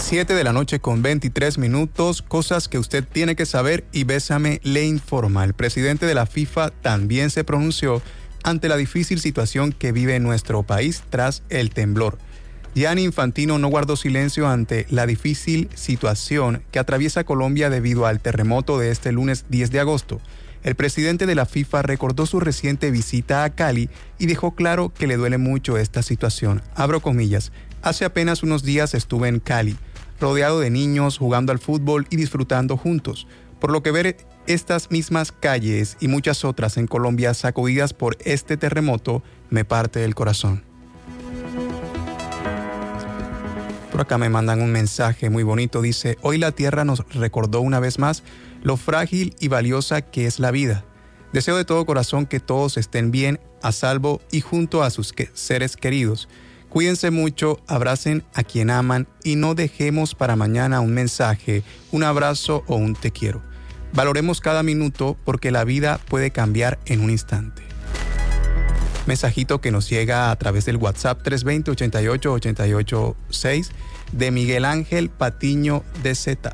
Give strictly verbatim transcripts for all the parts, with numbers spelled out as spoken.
siete de la noche con veintitrés minutos, cosas que usted tiene que saber y Bésame le informa. El presidente de la FIFA también se pronunció ante la difícil situación que vive nuestro país tras el temblor. Gianni Infantino no guardó silencio ante la difícil situación que atraviesa Colombia debido al terremoto de este lunes diez de agosto. El presidente de la FIFA recordó su reciente visita a Cali y dejó claro que le duele mucho esta situación. Abro comillas. Hace apenas unos días estuve en Cali, rodeado de niños jugando al fútbol y disfrutando juntos, por lo que ver estas mismas calles y muchas otras en Colombia sacudidas por este terremoto me parte el corazón. Por acá me mandan un mensaje muy bonito, dice: hoy la tierra nos recordó una vez más lo frágil y valiosa que es la vida. Deseo de todo corazón que todos estén bien, a salvo y junto a sus que- seres queridos. Cuídense mucho, abracen a quien aman y no dejemos para mañana un mensaje, un abrazo o un te quiero. Valoremos cada minuto porque la vida puede cambiar en un instante. Mensajito que nos llega a través del WhatsApp tres dos cero, ochenta y ocho, ochenta y ocho seis de Miguel Ángel Patiño de Z.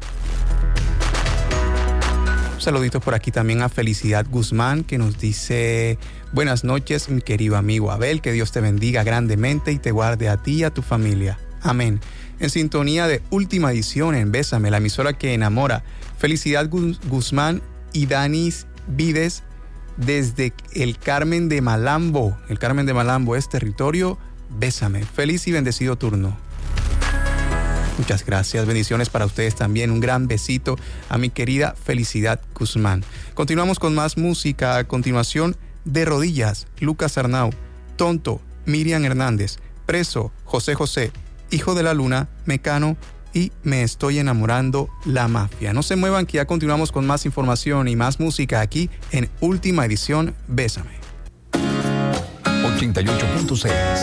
Un saludito por aquí también a Felicidad Guzmán, que nos dice: buenas noches, mi querido amigo Abel, que Dios te bendiga grandemente y te guarde a ti y a tu familia. Amén. En sintonía de Última Edición en Bésame, la emisora que enamora. Felicidad Guzmán y Danis Vides desde el Carmen de Malambo. El Carmen de Malambo es territorio Bésame. Feliz y bendecido turno. Muchas gracias, bendiciones para ustedes también. Un gran besito a mi querida Felicidad Guzmán. Continuamos con más música. A continuación, De Rodillas, Lucas Arnau, Tonto, Miriam Hernández, Preso, José José, Hijo de la Luna, Mecano y Me Estoy Enamorando, La Mafia. No se muevan, que ya continuamos con más información y más música aquí en Última Edición Bésame. ochenta y ocho punto seis